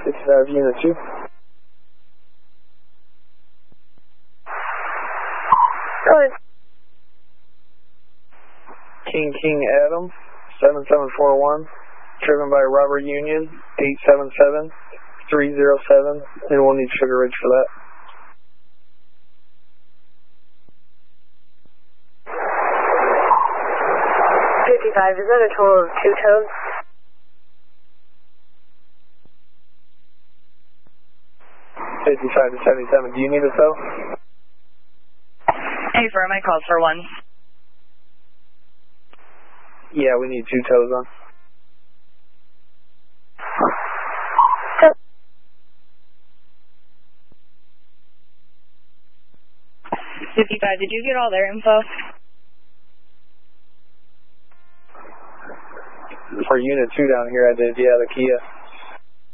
65 Unit 2. Go ahead. King Adam, 7741, driven by Robert Union, 877-307, and we'll need Sugar Ridge for that. 55, is that a total of 2 tows? $55 to 77. Do you need a tow? Hey, firm, I called for one. Yeah, we need 2 tows on. Go. 55, did you get all their info? For Unit 2 down here, I did, yeah, the Kia.